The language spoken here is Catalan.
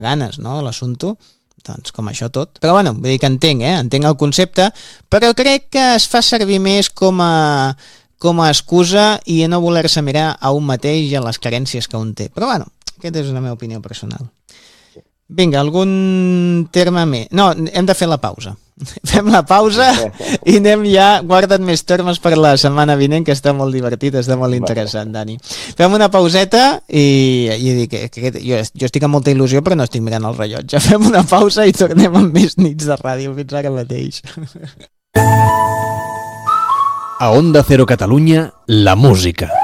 ganes, no?, l'assumpte, doncs com això tot. Però bueno, vull dir que entenc el concepte, però crec que es fa servir més com a excusa i a no voler-se mirar a un mateix i a les carències que un té. Però bueno, aquesta és una meva opinió personal. Vinga, algun terme més? No, hem de fer la pausa. Fem la pausa i anem ja, guarda't més termes per la setmana vinent, que està molt divertit, està molt interessant, Dani. Fem una pauseta i dic que jo estic amb molta il·lusió, però no estic mirant el rellotge. Fem una pausa i tornem amb més nits de ràdio. Fins ara mateix. A Onda Cero Catalunya, la música.